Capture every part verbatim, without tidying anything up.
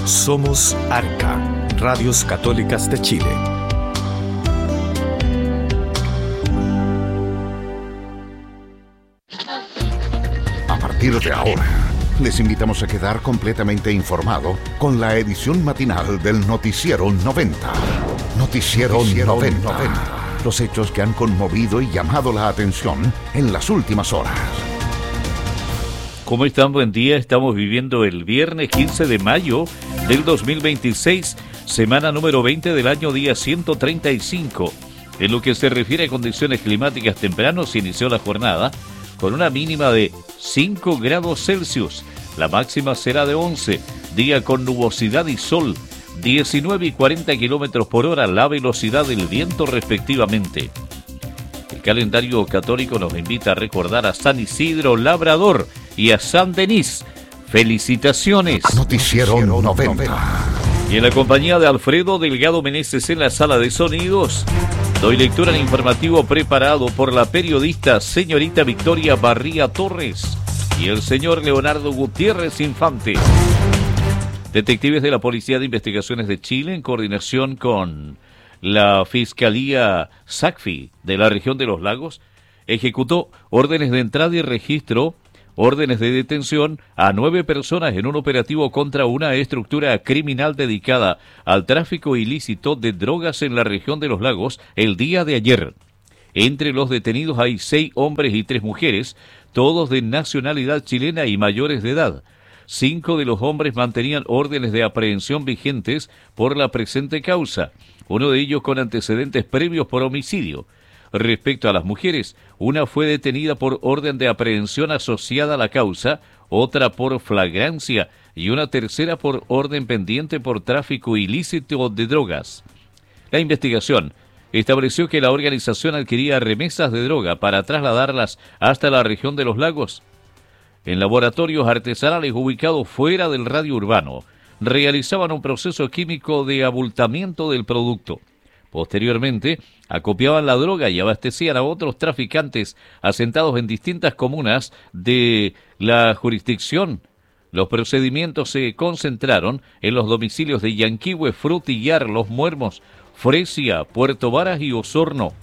Somos Arca, Radios Católicas de Chile. A partir de ahora, les invitamos a quedar completamente informado con la edición matinal del Noticiero noventa. Noticiero, Noticiero noventa. noventa. Los hechos que han conmovido y llamado la atención en las últimas horas. ¿Cómo están? Buen día. Estamos viviendo el viernes quince de mayo del dos mil veintiséis, semana número veinte del año, día ciento treinta y cinco. En lo que se refiere a condiciones climáticas, temprano se inició la jornada con una mínima de cinco grados Celsius. La máxima será de once, día con nubosidad y sol, diecinueve y cuarenta kilómetros por hora la velocidad del viento respectivamente. El calendario católico nos invita a recordar a San Isidro Labrador y a San Denis. ¡Felicitaciones! Noticiero noventa. Y en la compañía de Alfredo Delgado Meneses en la sala de sonidos, doy lectura al informativo preparado por la periodista señorita Victoria Barría Torres y el señor Leonardo Gutiérrez Infante. Detectives de la Policía de Investigaciones de Chile, en coordinación con la Fiscalía SACFI de la región de los Lagos, ejecutó órdenes de entrada y registro, órdenes de detención a nueve personas en un operativo contra una estructura criminal dedicada al tráfico ilícito de drogas en la región de los Lagos el día de ayer. Entre los detenidos hay seis hombres y tres mujeres, todos de nacionalidad chilena y mayores de edad. Cinco de los hombres mantenían órdenes de aprehensión vigentes por la presente causa, uno de ellos con antecedentes previos por homicidio. Respecto a las mujeres, una fue detenida por orden de aprehensión asociada a la causa, otra por flagrancia y una tercera por orden pendiente por tráfico ilícito de drogas. La investigación estableció que la organización adquiría remesas de droga para trasladarlas hasta la región de los Lagos. En laboratorios artesanales ubicados fuera del radio urbano, realizaban un proceso químico de abultamiento del producto. Posteriormente, acopiaban la droga y abastecían a otros traficantes asentados en distintas comunas de la jurisdicción. Los procedimientos se concentraron en los domicilios de Yanquihue, Frutillar, Los Muermos, Fresia, Puerto Varas y Osorno.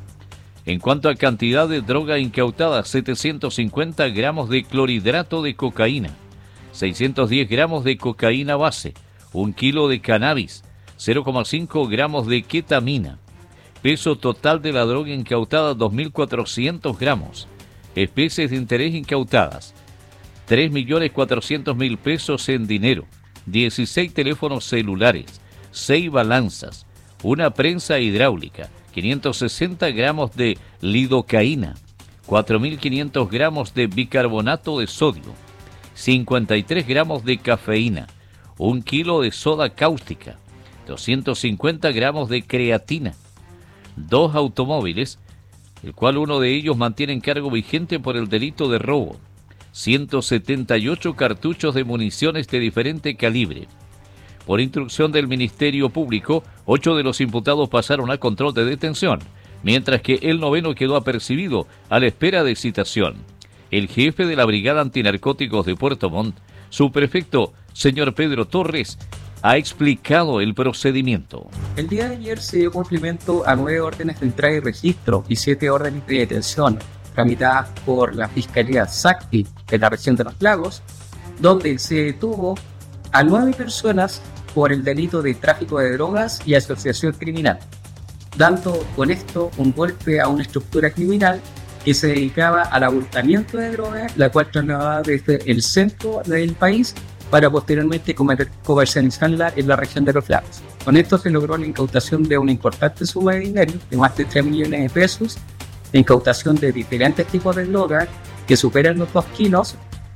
En cuanto a cantidad de droga incautada, setecientos cincuenta gramos de clorhidrato de cocaína, seiscientos diez gramos de cocaína base, un kilo de cannabis, cero coma cinco gramos de ketamina. Peso total de la droga incautada, dos mil cuatrocientos gramos. Especies de interés incautadas, tres millones cuatrocientos mil pesos en dinero, dieciséis teléfonos celulares, seis balanzas, una prensa hidráulica, quinientos sesenta gramos de lidocaína, cuatro mil quinientos gramos de bicarbonato de sodio, cincuenta y tres gramos de cafeína, un kilo de soda cáustica, doscientos cincuenta gramos de creatina, dos automóviles, el cual uno de ellos mantiene en cargo vigente por el delito de robo, ciento setenta y ocho cartuchos de municiones de diferente calibre. Por instrucción del Ministerio Público, ocho de los imputados pasaron a control de detención, mientras que el noveno quedó apercibido a la espera de citación. El jefe de la Brigada Antinarcóticos de Puerto Montt, subprefecto señor Pedro Torres, ha explicado el procedimiento. El día de ayer se dio cumplimiento a nueve órdenes de entrada y registro y siete órdenes de detención tramitadas por la Fiscalía SACFI de la región de los Lagos, donde se detuvo a nueve personas por el delito de tráfico de drogas y asociación criminal, dando con esto un golpe a una estructura criminal que se dedicaba al abultamiento de drogas, la cual trasladaba desde el centro del país para posteriormente comercializarla en la región de los Lagos. Con esto se logró la incautación de una importante suma de dinero, de más de tres millones de pesos, la incautación de diferentes tipos de drogas que superan los dos kilos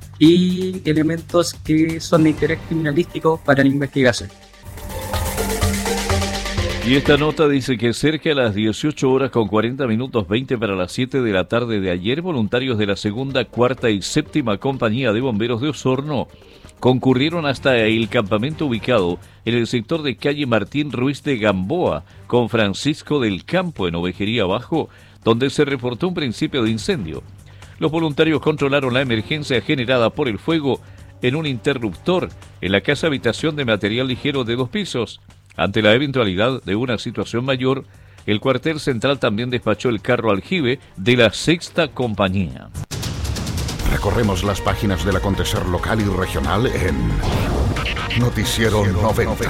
y elementos que son de interés criminalístico para la investigación. Y esta nota dice que cerca de las dieciocho horas con cuarenta minutos, veinte para las siete de la tarde de ayer, voluntarios de la segunda, cuarta y séptima compañía de bomberos de Osorno concurrieron hasta el campamento ubicado en el sector de calle Martín Ruiz de Gamboa con Francisco del Campo en Ovejería Bajo, donde se reportó un principio de incendio. Los voluntarios controlaron la emergencia generada por el fuego en un interruptor en la casa habitación de material ligero de dos pisos. Ante la eventualidad de una situación mayor, el cuartel central también despachó el carro aljibe de la Sexta Compañía. Recorremos las páginas del acontecer local y regional en Noticiero noventa.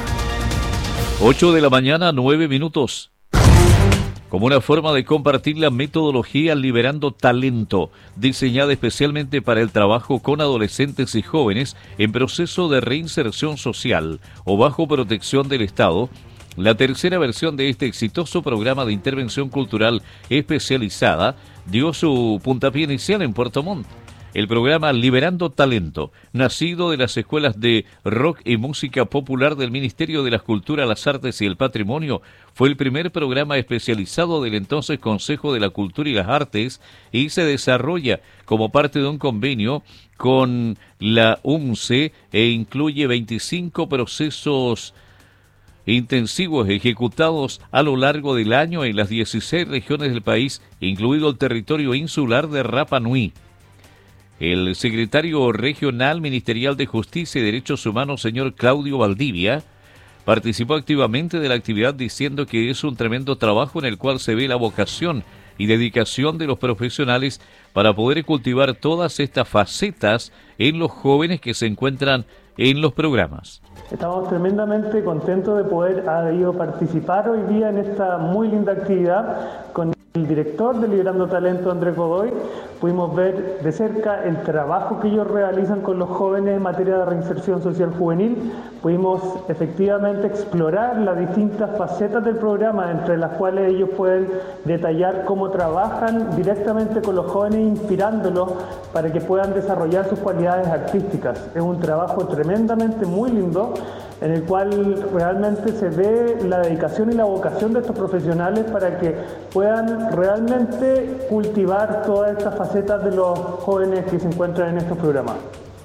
ocho de la mañana, nueve minutos. Como una forma de compartir la metodología Liberando Talento, diseñada especialmente para el trabajo con adolescentes y jóvenes en proceso de reinserción social o bajo protección del Estado, la tercera versión de este exitoso programa de intervención cultural especializada dio su puntapié inicial en Puerto Montt. El programa Liberando Talento, nacido de las escuelas de rock y música popular del Ministerio de las Culturas, las Artes y el Patrimonio, fue el primer programa especializado del entonces Consejo de la Cultura y las Artes y se desarrolla como parte de un convenio con la U M C E e incluye veinticinco procesos intensivos ejecutados a lo largo del año en las dieciséis regiones del país, incluido el territorio insular de Rapa Nui. El secretario regional ministerial de Justicia y Derechos Humanos, señor Claudio Valdivia, participó activamente de la actividad diciendo que es un tremendo trabajo en el cual se ve la vocación y dedicación de los profesionales para poder cultivar todas estas facetas en los jóvenes que se encuentran en los programas. Estamos tremendamente contentos de poder haber ido a participar hoy día en esta muy linda actividad con el director de Liberando Talento, Andrés Godoy. Pudimos ver de cerca el trabajo que ellos realizan con los jóvenes en materia de reinserción social juvenil. Pudimos efectivamente explorar las distintas facetas del programa, entre las cuales ellos pueden detallar cómo trabajan directamente con los jóvenes, inspirándolos para que puedan desarrollar sus cualidades artísticas. Es un trabajo tremendamente muy lindo, en el cual realmente se ve la dedicación y la vocación de estos profesionales para que puedan realmente cultivar todas estas facetas de los jóvenes que se encuentran en estos programas.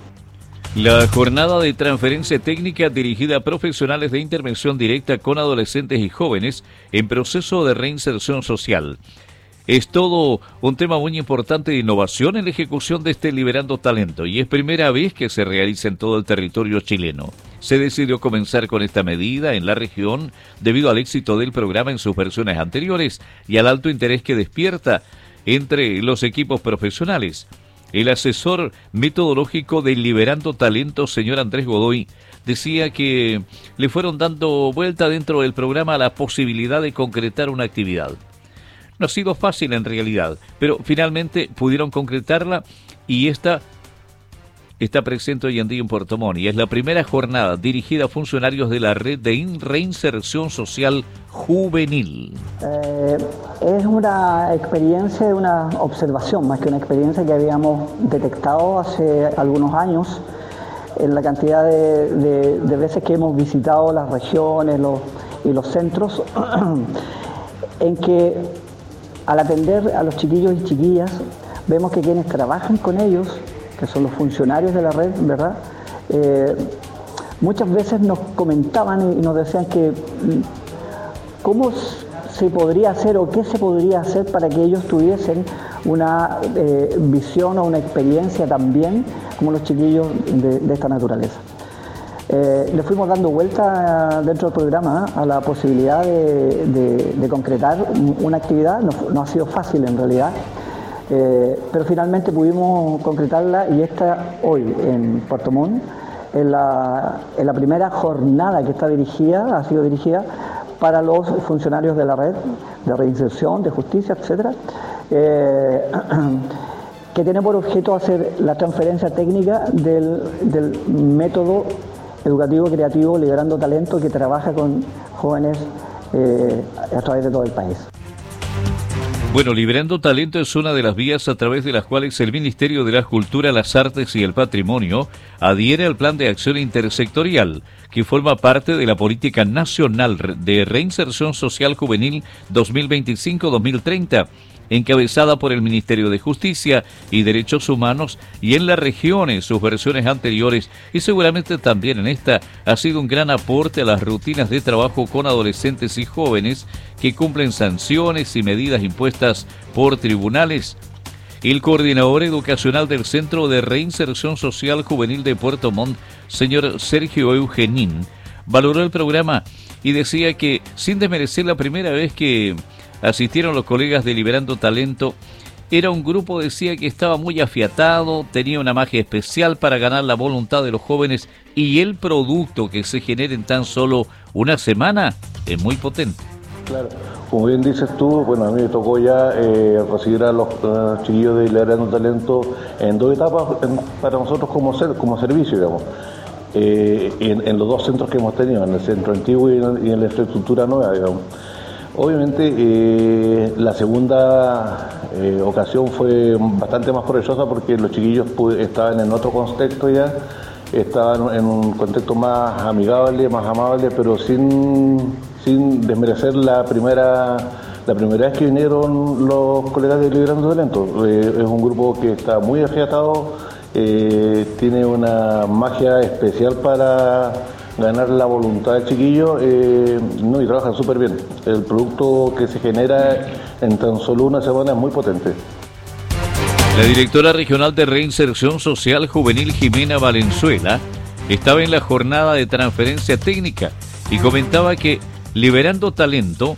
La jornada de transferencia técnica dirigida a profesionales de intervención directa con adolescentes y jóvenes en proceso de reinserción social. Es todo un tema muy importante de innovación en la ejecución de este Liberando Talento y es primera vez que se realiza en todo el territorio chileno. Se decidió comenzar con esta medida en la región debido al éxito del programa en sus versiones anteriores y al alto interés que despierta entre los equipos profesionales. El asesor metodológico de Liberando Talento, señor Andrés Godoy, decía que le fueron dando vuelta dentro del programa a la posibilidad de concretar una actividad. No ha sido fácil en realidad, pero finalmente pudieron concretarla y esta está presente hoy en día en Puerto Montt y es la primera jornada dirigida a funcionarios de la red de reinserción social juvenil. Eh, es una experiencia, una observación más que una experiencia que habíamos detectado hace algunos años en la cantidad de, de, de veces que hemos visitado las regiones los, y los centros en que al atender a los chiquillos y chiquillas, vemos que quienes trabajan con ellos, que son los funcionarios de la red, ¿verdad? Eh, muchas veces nos comentaban y nos decían que cómo se podría hacer o qué se podría hacer para que ellos tuviesen una eh, visión o una experiencia también como los chiquillos de, de esta naturaleza. Eh, le fuimos dando vuelta dentro del programa ¿eh? a la posibilidad de, de, de concretar una actividad, no, no ha sido fácil en realidad, eh, pero finalmente pudimos concretarla y esta hoy en Puerto Montt, en la, en la primera jornada que está dirigida, ha sido dirigida para los funcionarios de la red de reinserción, de justicia, etcétera, eh, que tiene por objeto hacer la transferencia técnica del, del método educativo creativo Liberando Talento que trabaja con jóvenes eh, a través de todo el país. Bueno, Liberando Talento es una de las vías a través de las cuales el Ministerio de la Cultura, las Artes y el Patrimonio adhiere al Plan de Acción Intersectorial, que forma parte de la Política Nacional de Reinserción Social Juvenil dos mil veinticinco a dos mil treinta, encabezada por el Ministerio de Justicia y Derechos Humanos, y en la región en sus versiones anteriores, y seguramente también en esta, ha sido un gran aporte a las rutinas de trabajo con adolescentes y jóvenes que cumplen sanciones y medidas impuestas por tribunales. El coordinador educacional del Centro de Reinserción Social Juvenil de Puerto Montt, señor Sergio Eugenín, valoró el programa y decía que, sin desmerecer la primera vez que asistieron los colegas de Liberando Talento, era un grupo, decía, que estaba muy afiatado, tenía una magia especial para ganar la voluntad de los jóvenes y el producto que se genera en tan solo una semana es muy potente. Claro, como bien dices tú, bueno, a mí me tocó ya eh, recibir a los uh, chiquillos de Liberando Talento en dos etapas en, para nosotros como, ser, como servicio, digamos. Eh, en, en los dos centros que hemos tenido, en el centro antiguo y en, y en la infraestructura nueva, digamos. Obviamente eh, la segunda eh, ocasión fue bastante más provechosa porque los chiquillos estaban en otro contexto ya, estaban en un contexto más amigable, más amable, pero sin, sin desmerecer la primera, la primera vez que vinieron los colegas de Liberando Talento. Eh, es un grupo que está muy afiatado, eh, tiene una magia especial para ganar la voluntad del chiquillo, eh, no, y trabajan súper bien. El producto que se genera en tan solo una semana es muy potente. La directora regional de Reinserción Social Juvenil, Jimena Valenzuela, estaba en la jornada de transferencia técnica y comentaba que Liberando Talento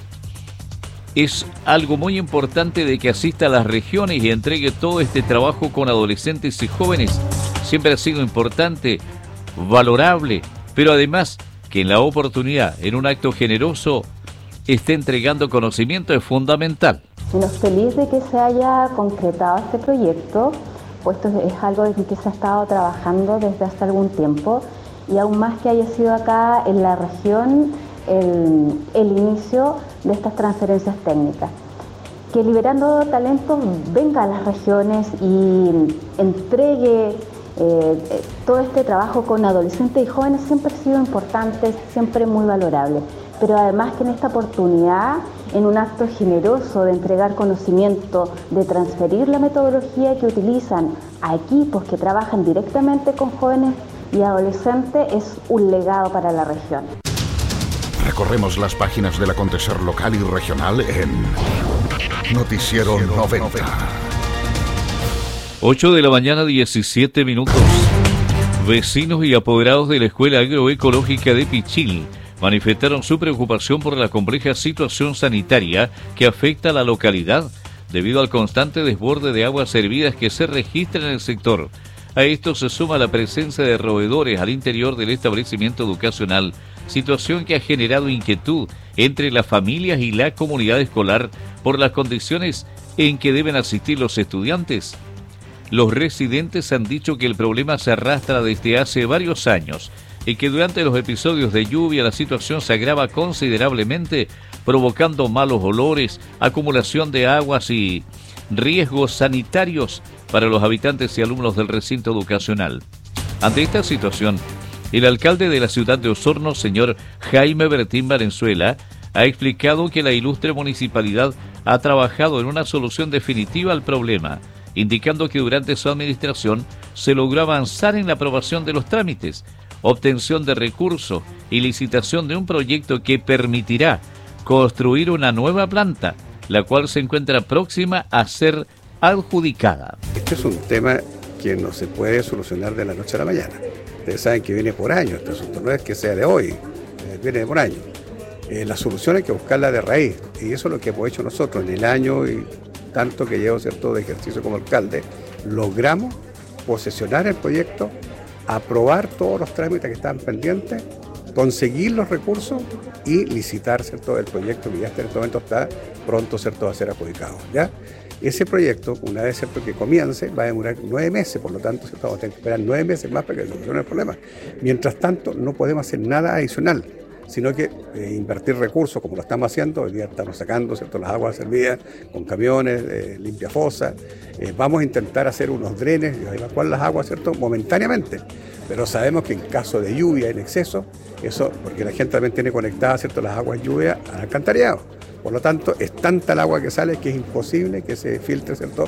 es algo muy importante de que asista a las regiones y entregue todo este trabajo con adolescentes y jóvenes. Siempre ha sido importante, valorable, pero además que en la oportunidad, en un acto generoso, esté entregando conocimiento es fundamental. Bueno, feliz de que se haya concretado este proyecto, puesto que es algo en que se ha estado trabajando desde hace algún tiempo, y aún más que haya sido acá en la región el, el inicio de estas transferencias técnicas. Que Liberando Talento venga a las regiones y entregue Eh, todo este trabajo con adolescentes y jóvenes siempre ha sido importante, siempre muy valorable, pero además que en esta oportunidad, en un acto generoso de entregar conocimiento, de transferir la metodología que utilizan a equipos que trabajan directamente con jóvenes y adolescentes, es un legado para la región. Recorremos las páginas del acontecer local y regional en Noticiero noventa. ocho de la mañana, diecisiete minutos. Vecinos y apoderados de la Escuela Agroecológica de Pichil manifestaron su preocupación por la compleja situación sanitaria que afecta a la localidad debido al constante desborde de aguas servidas que se registra en el sector. A esto se suma la presencia de roedores al interior del establecimiento educacional, situación que ha generado inquietud entre las familias y la comunidad escolar por las condiciones en que deben asistir los estudiantes. Los residentes han dicho que el problema se arrastra desde hace varios años y que durante los episodios de lluvia la situación se agrava considerablemente, provocando malos olores, acumulación de aguas y riesgos sanitarios para los habitantes y alumnos del recinto educacional. Ante esta situación, el alcalde de la ciudad de Osorno, señor Jaime Bertín Valenzuela, ha explicado que la ilustre municipalidad ha trabajado en una solución definitiva al problema, indicando que durante su administración se logró avanzar en la aprobación de los trámites, obtención de recursos y licitación de un proyecto que permitirá construir una nueva planta, la cual se encuentra próxima a ser adjudicada. Este es un tema que no se puede solucionar de la noche a la mañana. Ustedes saben que viene por años, este asunto no es que sea de hoy, viene por años. Eh, la solución hay que buscarla de raíz, y eso es lo que hemos hecho nosotros en el año y tanto que llevo cierto de ejercicio como alcalde. Logramos posesionar el proyecto, aprobar todos los trámites que estaban pendientes, conseguir los recursos y licitar, ¿cierto?, el proyecto que ya en este momento está pronto, ¿cierto?, a ser adjudicado, ¿ya? Ese proyecto, una vez, ¿cierto?, que comience, va a demorar nueve meses, por lo tanto, ¿cierto?, vamos a tener que esperar nueve meses más para que se solucione el problema. Mientras tanto, no podemos hacer nada adicional, sino que eh, invertir recursos como lo estamos haciendo. Hoy día estamos sacando, ¿cierto?, las aguas servidas con camiones, eh, limpia fosa. Eh, vamos a intentar hacer unos drenes y evacuar las aguas, ¿cierto?, momentáneamente, pero sabemos que en caso de lluvia en exceso, eso, porque la gente también tiene conectadas, ¿cierto?, las aguas lluvia al alcantarillado. Por lo tanto, es tanta el agua que sale que es imposible que se filtre, ¿cierto?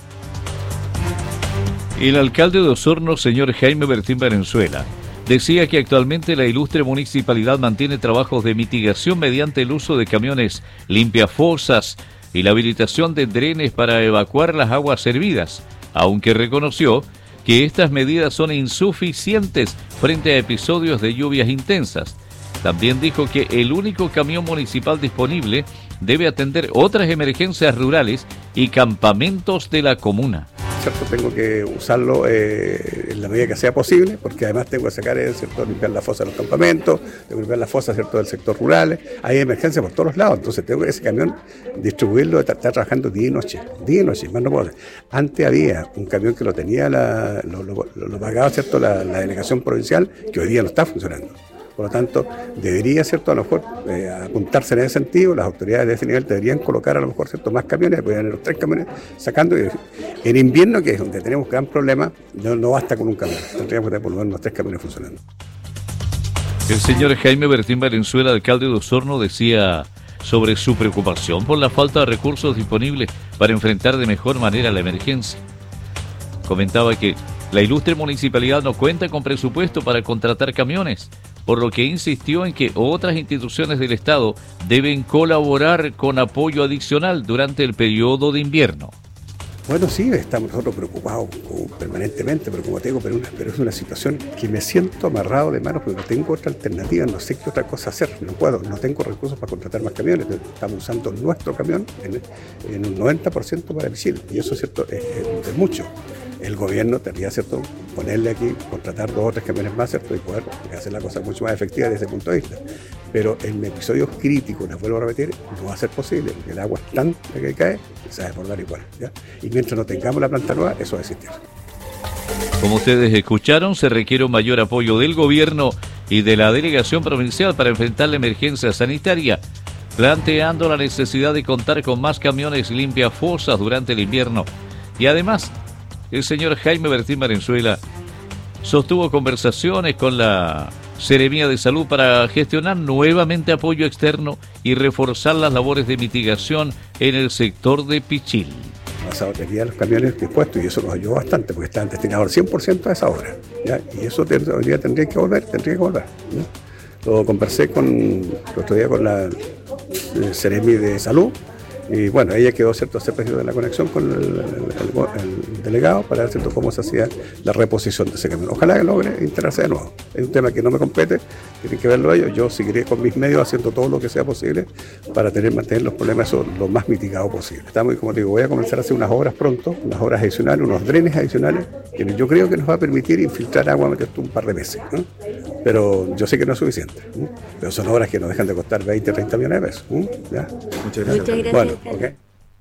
El alcalde de Osorno, señor Jaime Bertín Valenzuela, decía que actualmente la ilustre municipalidad mantiene trabajos de mitigación mediante el uso de camiones limpiafosas y la habilitación de drenes para evacuar las aguas servidas, aunque reconoció que estas medidas son insuficientes frente a episodios de lluvias intensas. También dijo que el único camión municipal disponible debe atender otras emergencias rurales y campamentos de la comuna. ¿Cierto? Tengo que usarlo eh, en la medida que sea posible, porque además tengo que sacar, ¿cierto?, limpiar la fosa de los campamentos, tengo que limpiar la fosa, ¿cierto?, del sector rural. Hay emergencias por todos los lados, entonces tengo que ese camión distribuirlo, estar trabajando día y noche, día y noche, más no puedo hacer. Antes había un camión que lo tenía, la, lo, lo, lo pagaba, ¿cierto?, la, la delegación provincial, que hoy día no está funcionando. Por lo tanto, debería, ¿cierto?, a lo mejor eh, apuntarse en ese sentido. Las autoridades de ese nivel deberían colocar a lo mejor, ¿cierto?, más camiones, podrían ir los tres camiones sacando. Y en invierno, que es donde tenemos gran problema, no, no basta con un camión, tendríamos que tener por lo menos los tres camiones funcionando. El señor Jaime Bertín Valenzuela, alcalde de Osorno, decía sobre su preocupación por la falta de recursos disponibles para enfrentar de mejor manera la emergencia. Comentaba que la ilustre municipalidad no cuenta con presupuesto para contratar camiones, por lo que insistió en que otras instituciones del Estado deben colaborar con apoyo adicional durante el periodo de invierno. Bueno, sí, estamos nosotros preocupados permanentemente, pero como te digo, pero, una, pero es una situación que me siento amarrado de manos porque no tengo otra alternativa, no sé qué otra cosa hacer, no puedo, no tengo recursos para contratar más camiones, estamos usando nuestro camión en, en un noventa por ciento para Pichil, y eso, cierto, es, es, es mucho. El gobierno tendría, ¿cierto?, ponerle aquí, contratar dos o tres camiones más, ¿cierto?, y poder hacer la cosa mucho más efectiva desde ese punto de vista. Pero en episodios críticos, les vuelvo a repetir, no va a ser posible, porque el agua es tanta que cae, que se va a desbordar igual, ¿ya? Y mientras no tengamos la planta nueva, eso va a existir. Como ustedes escucharon, se requiere un mayor apoyo del gobierno y de la delegación provincial para enfrentar la emergencia sanitaria, planteando la necesidad de contar con más camiones limpiafosas durante el invierno. Y además, el señor Jaime Bertín Valenzuela sostuvo conversaciones con la Seremía de Salud para gestionar nuevamente apoyo externo y reforzar las labores de mitigación en el sector de Pichil. Pasado tenía los camiones dispuestos y eso nos ayudó bastante porque estaban destinados al cien por ciento a esa obra, ¿ya? Y eso hoy día tendría que volver, tendría que volver, ¿ya? Lo conversé con, el otro día con la Seremía de Salud. Y bueno, ella quedó, ¿cierto?, hacer de la conexión con el, el, el, el delegado para ver, ¿cierto?, cómo se hacía la reposición de ese camión. Ojalá que logre integrarse de nuevo. Es un tema que no me compete, tienen que verlo ellos. Yo seguiré con mis medios haciendo todo lo que sea posible para tener, mantener los problemas eso, lo más mitigados posible. Estamos, como digo, voy a comenzar a hacer unas obras pronto, unas obras adicionales, unos drenes adicionales, que yo creo que nos va a permitir infiltrar agua un par de meses, ¿no? Pero yo sé que no es suficiente, ¿no? Pero son obras que nos dejan de costar veinte, treinta millones de pesos, ¿no? ¿Ya? Muchas gracias. Muchas gracias. Bueno, okay.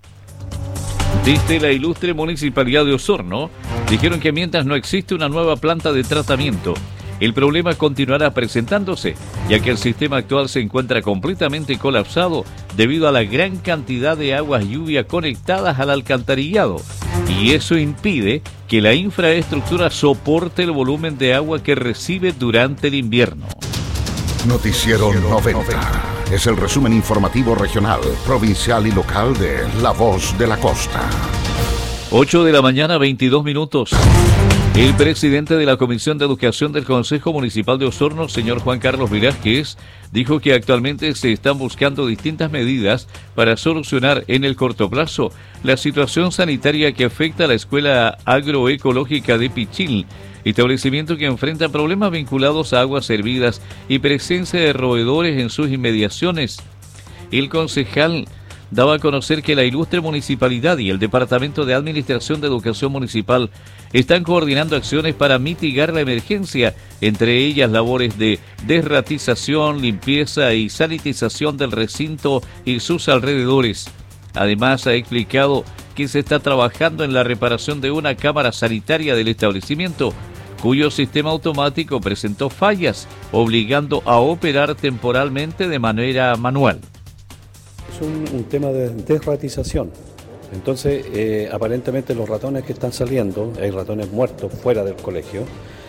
Desde la ilustre municipalidad de Osorno, dijeron que mientras no existe una nueva planta de tratamiento, el problema continuará presentándose, ya que el sistema actual se encuentra completamente colapsado debido a la gran cantidad de aguas lluvia conectadas al alcantarillado, y eso impide que la infraestructura soporte el volumen de agua que recibe durante el invierno. Noticiero noventa. Es el resumen informativo regional, provincial y local de La Voz de la Costa. ocho de la mañana, veintidós minutos. El presidente de la Comisión de Educación del Consejo Municipal de Osorno, señor Juan Carlos Velázquez, dijo que actualmente se están buscando distintas medidas para solucionar en el corto plazo la situación sanitaria que afecta a la Escuela Agroecológica de Pichil, establecimiento que enfrenta problemas vinculados a aguas servidas y presencia de roedores en sus inmediaciones. El concejal daba a conocer que la ilustre municipalidad y el Departamento de Administración de Educación Municipal están coordinando acciones para mitigar la emergencia, entre ellas labores de desratización, limpieza y sanitización del recinto y sus alrededores. Además, ha explicado que se está trabajando en la reparación de una cámara sanitaria del establecimiento, cuyo sistema automático presentó fallas, obligando a operar temporalmente de manera manual. Es un, un tema de desratización. Entonces, eh, aparentemente los ratones que están saliendo, hay ratones muertos fuera del colegio,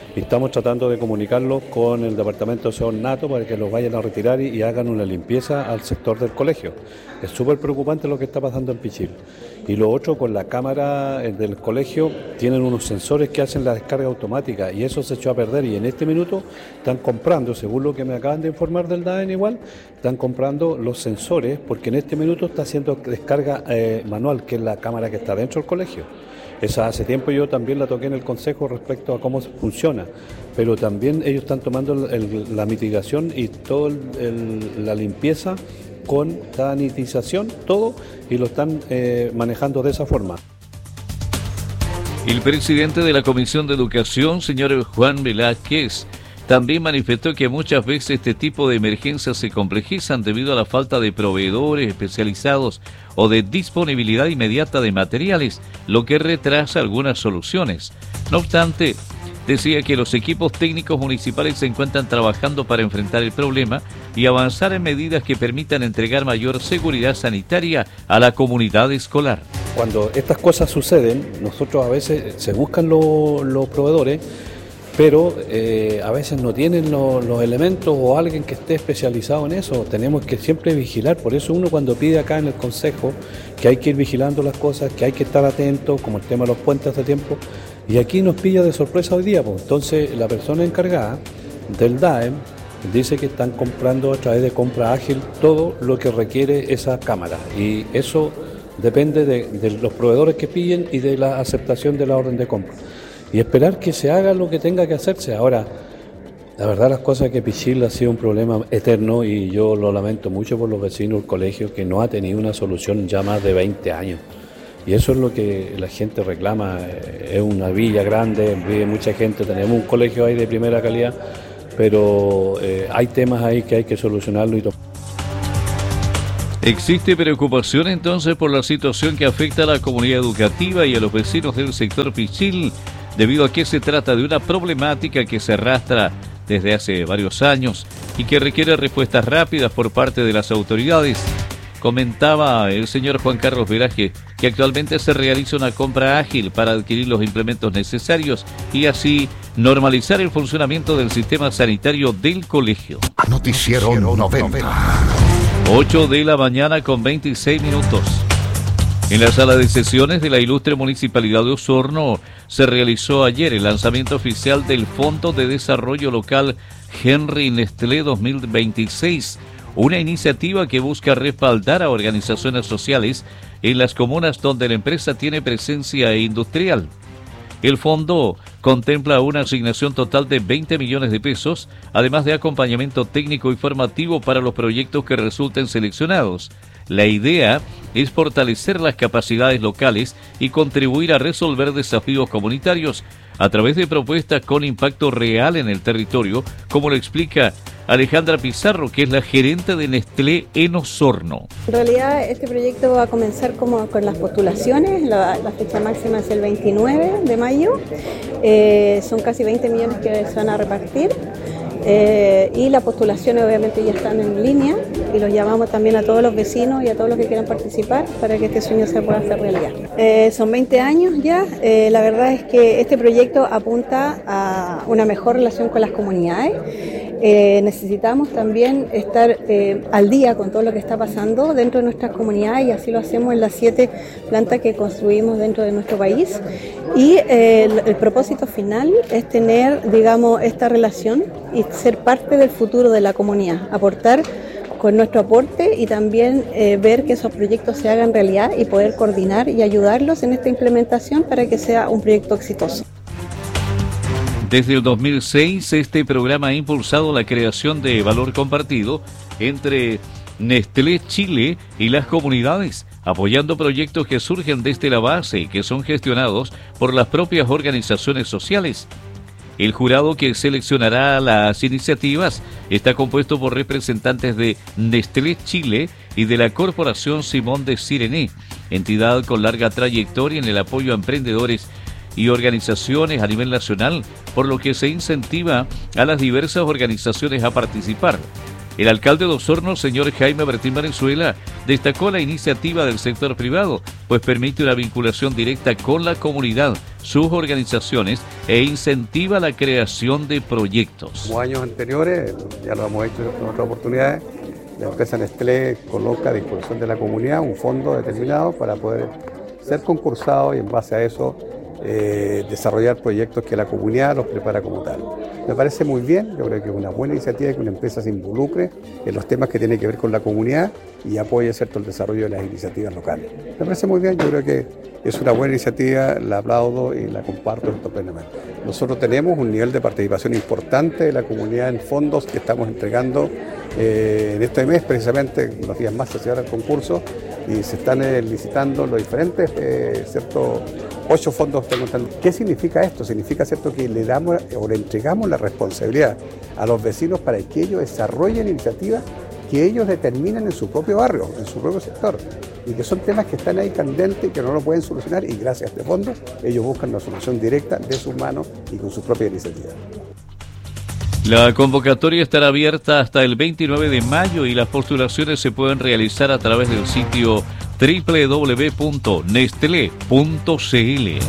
y estamos tratando de comunicarlo con el departamento de SEONATO para que los vayan a retirar y, y hagan una limpieza al sector del colegio. Es súper preocupante lo que está pasando en Pichil. Y lo otro, con la cámara del colegio, tienen unos sensores que hacen la descarga automática y eso se echó a perder y en este minuto están comprando, según lo que me acaban de informar del D A E N igual, están comprando los sensores porque en este minuto está haciendo descarga eh, manual, que es la cámara que está dentro del colegio. Esa hace tiempo yo también la toqué en el consejo respecto a cómo funciona, pero también ellos están tomando el, el, la mitigación y toda la limpieza con sanitización, todo, y lo están eh, manejando de esa forma. El presidente de la Comisión de Educación, señor Juan Velázquez, también manifestó que muchas veces este tipo de emergencias se complejizan debido a la falta de proveedores especializados o de disponibilidad inmediata de materiales, lo que retrasa algunas soluciones. No obstante, decía que los equipos técnicos municipales se encuentran trabajando para enfrentar el problema y avanzar en medidas que permitan entregar mayor seguridad sanitaria a la comunidad escolar. Cuando estas cosas suceden, nosotros a veces se buscan los, los proveedores, pero eh, a veces no tienen lo, los elementos o alguien que esté especializado en eso. Tenemos que siempre vigilar, por eso uno cuando pide acá en el consejo que hay que ir vigilando las cosas, que hay que estar atento, como el tema de los puentes hace tiempo, y aquí nos pilla de sorpresa hoy día, pues. Entonces la persona encargada del D A E N dice que están comprando a través de compra ágil todo lo que requiere esa cámara, y eso depende de, de los proveedores que piden y de la aceptación de la orden de compra. Y esperar que se haga lo que tenga que hacerse. Ahora, la verdad las cosas que Pichil ha sido un problema eterno y yo lo lamento mucho por los vecinos del colegio que no ha tenido una solución ya más de veinte años. Y eso es lo que la gente reclama. Es una villa grande, vive mucha gente, tenemos un colegio ahí de primera calidad, pero eh, hay temas ahí que hay que solucionarlo y tomar. ¿Existe preocupación entonces por la situación que afecta a la comunidad educativa y a los vecinos del sector Pichil, debido a que se trata de una problemática que se arrastra desde hace varios años y que requiere respuestas rápidas por parte de las autoridades? Comentaba el señor Juan Carlos Velázquez que actualmente se realiza una compra ágil para adquirir los implementos necesarios y así normalizar el funcionamiento del sistema sanitario del colegio. Noticiero noventa. ocho de la mañana con veintiséis minutos. En la sala de sesiones de la ilustre Municipalidad de Osorno se realizó ayer el lanzamiento oficial del Fondo de Desarrollo Local Henry Nestlé dos mil veintiséis, una iniciativa que busca respaldar a organizaciones sociales en las comunas donde la empresa tiene presencia industrial. El fondo contempla una asignación total de veinte millones de pesos, además de acompañamiento técnico y formativo para los proyectos que resulten seleccionados. La idea es fortalecer las capacidades locales y contribuir a resolver desafíos comunitarios a través de propuestas con impacto real en el territorio, como lo explica Alejandra Pizarro, que es la gerente de Nestlé en Osorno. En realidad este proyecto va a comenzar como con las postulaciones, la, la fecha máxima es el veintinueve de mayo, eh, son casi veinte millones que se van a repartir. Eh, y las postulaciones obviamente ya están en línea y los llamamos también a todos los vecinos y a todos los que quieran participar para que este sueño se pueda hacer realidad. Eh, son veinte años ya, eh, la verdad es que este proyecto apunta a una mejor relación con las comunidades. Eh, necesitamos también estar eh, al día con todo lo que está pasando dentro de nuestras comunidades y así lo hacemos en las siete plantas que construimos dentro de nuestro país. Y eh, el, el propósito final es tener, digamos, esta relación y ser parte del futuro de la comunidad, aportar con nuestro aporte y también eh, ver que esos proyectos se hagan realidad y poder coordinar y ayudarlos en esta implementación para que sea un proyecto exitoso. Desde el dos mil seis, este programa ha impulsado la creación de valor compartido entre Nestlé Chile y las comunidades, apoyando proyectos que surgen desde la base y que son gestionados por las propias organizaciones sociales. El jurado que seleccionará las iniciativas está compuesto por representantes de Nestlé Chile y de la Corporación Simón de Sirene, entidad con larga trayectoria en el apoyo a emprendedores y organizaciones a nivel nacional, por lo que se incentiva a las diversas organizaciones a participar. El alcalde de Osorno, señor Jaime Bertín Valenzuela, destacó la iniciativa del sector privado, pues permite una vinculación directa con la comunidad, sus organizaciones e incentiva la creación de proyectos. Como años anteriores, ya lo hemos hecho en otras oportunidades, la empresa Nestlé coloca a disposición de la comunidad un fondo determinado para poder ser concursado y en base a eso eh, desarrollar proyectos que la comunidad los prepara como tal. Me parece muy bien, yo creo que es una buena iniciativa que una empresa se involucre en los temas que tienen que ver con la comunidad y apoye, ¿cierto?, el desarrollo de las iniciativas locales. Me parece muy bien, yo creo que es una buena iniciativa, la aplaudo y la comparto esto plenamente. Nosotros tenemos un nivel de participación importante de la comunidad en fondos que estamos entregando eh, en este mes, precisamente los días más se cierra el concurso y se están eh, licitando los diferentes, eh, ¿cierto?, ocho fondos. ¿Qué significa esto? Significa, ¿cierto?, que le damos o le entregamos la responsabilidad a los vecinos para que ellos desarrollen iniciativas que ellos determinan en su propio barrio, en su propio sector, y que son temas que están ahí candentes y que no lo pueden solucionar, y gracias a este fondo ellos buscan una solución directa de sus manos y con su propia iniciativa. La convocatoria estará abierta hasta el veintinueve de mayo y las postulaciones se pueden realizar a través del sitio doble u doble u doble u punto nestlé punto c l.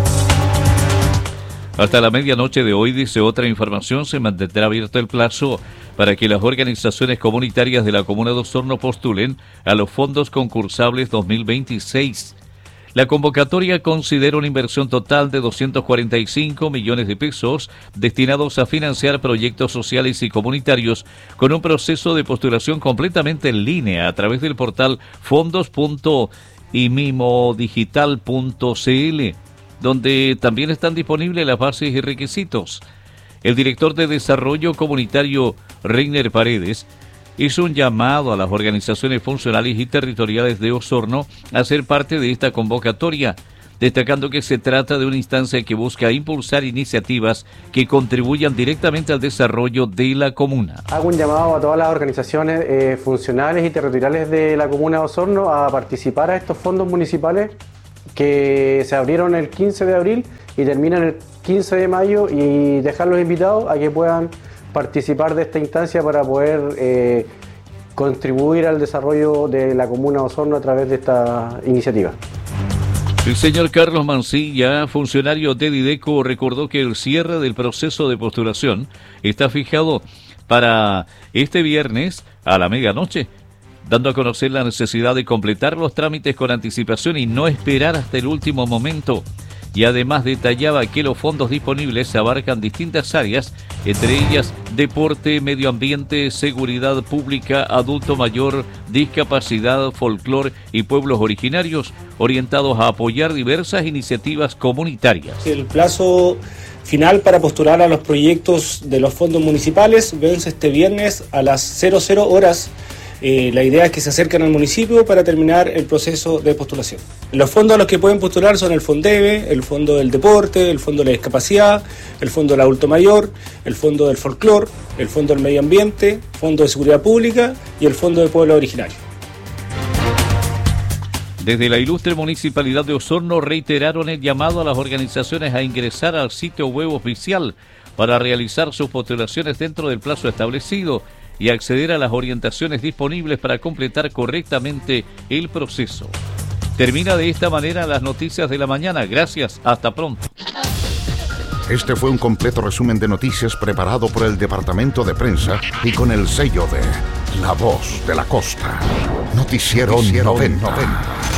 Hasta la medianoche de hoy, dice otra información, se mantendrá abierto el plazo para que las organizaciones comunitarias de la Comuna de Osorno postulen a los fondos concursables dos mil veintiséis. La convocatoria considera una inversión total de doscientos cuarenta y cinco millones de pesos destinados a financiar proyectos sociales y comunitarios con un proceso de postulación completamente en línea a través del portal fondos punto imimodigital punto c l, donde también están disponibles las bases y requisitos. El director de Desarrollo Comunitario, Reiner Paredes, hizo un llamado a las organizaciones funcionales y territoriales de Osorno a ser parte de esta convocatoria, destacando que se trata de una instancia que busca impulsar iniciativas que contribuyan directamente al desarrollo de la comuna. Hago un llamado a todas las organizaciones eh, funcionales y territoriales de la comuna de Osorno a participar a estos fondos municipales que se abrieron el quince de abril y terminan el quince de mayo, y dejarlos invitados a que puedan participar de esta instancia para poder eh, contribuir al desarrollo de la comuna de Osorno a través de esta iniciativa. El señor Carlos Mancilla, funcionario de Dideco, recordó que el cierre del proceso de postulación está fijado para este viernes a la medianoche, dando a conocer la necesidad de completar los trámites con anticipación y no esperar hasta el último momento. Y además detallaba que los fondos disponibles abarcan distintas áreas, entre ellas deporte, medio ambiente, seguridad pública, adulto mayor, discapacidad, folclor y pueblos originarios, orientados a apoyar diversas iniciativas comunitarias. El plazo final para postular a los proyectos de los fondos municipales vence este viernes a las cero cero horas. Eh, la idea es que se acerquen al municipio para terminar el proceso de postulación. Los fondos a los que pueden postular son el FONDEVE, el Fondo del Deporte, el Fondo de la Discapacidad, el Fondo del Adulto Mayor, el Fondo del Folclor, el Fondo del Medio Ambiente, Fondo de Seguridad Pública y el Fondo de Pueblo Originario. Desde la ilustre Municipalidad de Osorno reiteraron el llamado a las organizaciones a ingresar al sitio web oficial para realizar sus postulaciones dentro del plazo establecido y acceder a las orientaciones disponibles para completar correctamente el proceso. Termina de esta manera las noticias de la mañana. Gracias, hasta pronto. Este fue un completo resumen de noticias preparado por el Departamento de Prensa y con el sello de La Voz de la Costa. Noticiero, Noticiero noventa. noventa.